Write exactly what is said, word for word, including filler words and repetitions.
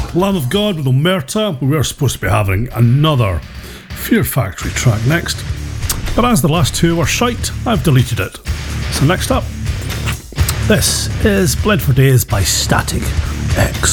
Lamb of God with Omerta. We were supposed to be having another Fear Factory track next, but as the last two were shite, I've deleted it. So next up, this is Bled for Days by Static X.